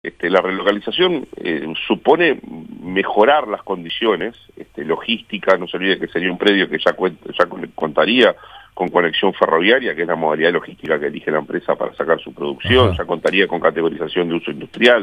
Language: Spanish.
La relocalización supone mejorar las condiciones logísticas. No se olvide que sería un predio que ya contaría con conexión ferroviaria, que es la modalidad logística que elige la empresa para sacar su producción. Ajá. Ya contaría con categorización de uso industrial,